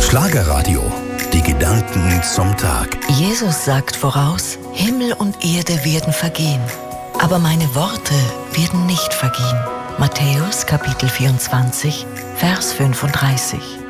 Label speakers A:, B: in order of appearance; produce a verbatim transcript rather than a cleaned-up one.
A: Schlagerradio. Die Gedanken zum Tag.
B: Jesus sagt voraus, Himmel und Erde werden vergehen, aber meine Worte werden nicht vergehen. Matthäus Kapitel vierundzwanzig, Vers fünfunddreißig.